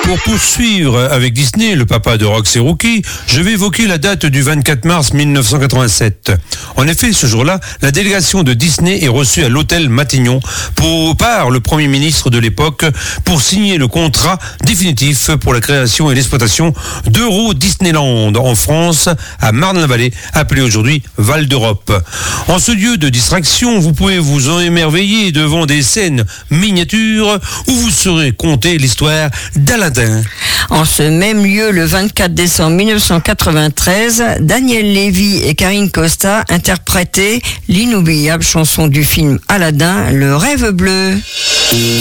Pour poursuivre avec Disney, le papa de Rox et Rookie, je vais évoquer la date du 24 mars 1987. En effet, ce jour-là, la délégation de Disney est reçue à l'hôtel Matignon par le Premier ministre de l'époque pour signer le contrat définitif pour la création et l'exploitation d'Euro Disneyland en France, à Marne-la-Vallée, appelé aujourd'hui Val d'Europe. En ce lieu de distraction, vous pouvez vous en émerveiller devant des scènes miniatures où vous saurez conter l'histoire d'Aladin. En ce même lieu, le 24 décembre 1993, Daniel Lévy et Karine Costa interprétaient l'inoubliable chanson du film Aladin, Le Rêve bleu.